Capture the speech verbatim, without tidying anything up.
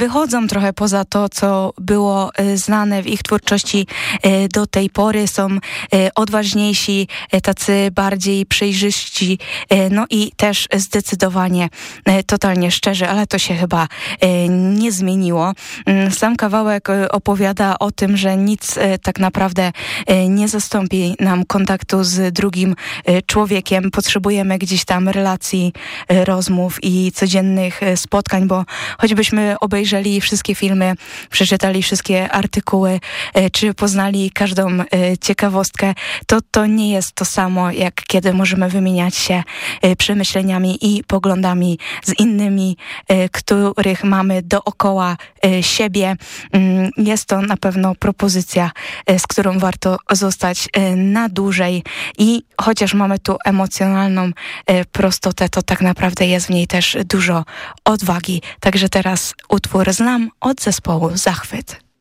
wychodzą trochę poza to, co było znane w ich twórczości do tej pory, są odważniejsi, tacy bardziej przejrzyści, no i też zdecydowanie totalnie szczerzy, ale to się chyba nie zmieniło. Sam kawałek opowiada o tym, że nic tak naprawdę nie zastąpi nam kontaktu z drugim człowiekiem. Potrzebujemy gdzieś tam relacji, rozmów i codziennych spotkań, bo choćbyśmy obejrzeli wszystkie filmy, przeczytali wszystkie artykuły, czy poznali każdą ciekawostkę, to to nie jest to samo, jak kiedy możemy wymieniać się przemyśleniami i poglądami z innymi, których mamy dookoła siebie. Jest to na pewno propozycja, z którą warto zostać na dłużej i chociaż mamy tu emocjonalną prostotę, to tak naprawdę jest w niej też dużo odwagi. Także teraz utwór Znam od zespołu Zachwyt.